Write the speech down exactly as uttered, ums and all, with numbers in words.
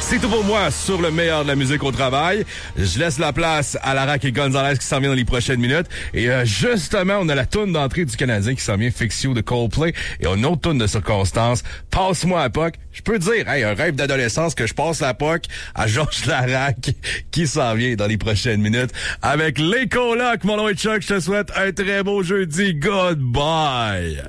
C'est tout pour moi sur le meilleur de la musique au travail. Je laisse la place à Lara et Gonzalez qui s'en vient dans les prochaines minutes. Et euh, justement, on a la toune d'entrée du Canadien qui s'en vient, Fix You de Coldplay. Et on a une autre toune de circonstance, Passe-moi la P O C. Je peux dire, hey, un rêve d'adolescence que je passe la P O C à Georges Larac qui s'en vient dans les prochaines minutes. Avec les colocs, mon nom est Chuck, je te souhaite un très beau jeudi. Goodbye!